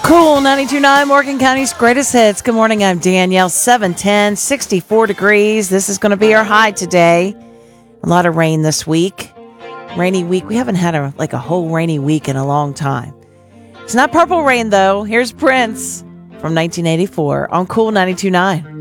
Cool 92.9 Morgan County's greatest hits. Good morning. I'm Danielle. 710, 64 degrees. This is going to be our high today. A lot of rain this week. Rainy week. We haven't had a whole rainy week in a long time. It's not Purple Rain, though. Here's Prince from 1984 on Cool 92.9.